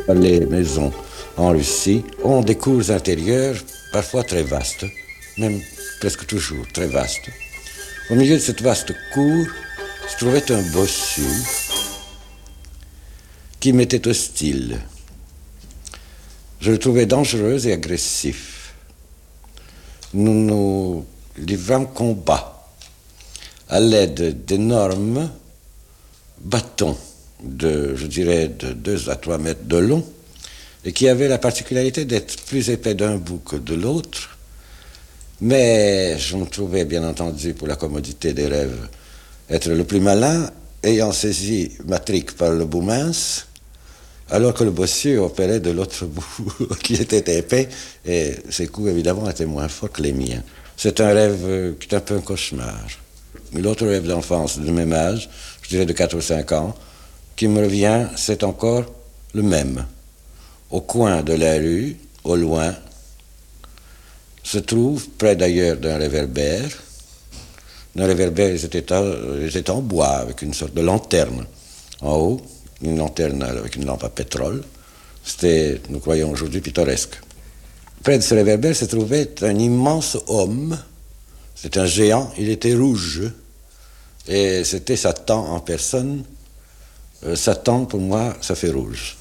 Les maisons en Russie ont des cours intérieures parfois très vastes, même presque toujours très vastes. Au milieu de cette vaste cour se trouvait un bossu qui m'était hostile. Je le trouvais dangereux et agressif. Nous nous livrâmes combat à l'aide d'énormes bâtons je dirais, de 2 à 3 mètres de long, et qui avaient la particularité d'être plus épais d'un bout que de l'autre. Mais je me trouvais, bien entendu, pour la commodité des rêves, être le plus malin, ayant saisi ma trique par le bout mince, alors que le bossu opérait de l'autre bout, qui était épais, et ses coups, évidemment, étaient moins forts que les miens. C'est un rêve qui est un peu un cauchemar. L'autre rêve d'enfance de même âge, je dirais de 4 ou 5 ans, qui me revient, c'est encore le même. Au coin de la rue, au loin, se trouve, près d'ailleurs d'un réverbère, ils étaient en bois, avec une sorte de lanterne en haut, une lanterne avec une lampe à pétrole. C'était, nous croyons aujourd'hui, pittoresque. Près de ce réverbère se trouvait un immense homme, c'était un géant, il était rouge, et c'était Satan en personne. Satan, pour moi, ça fait rouge.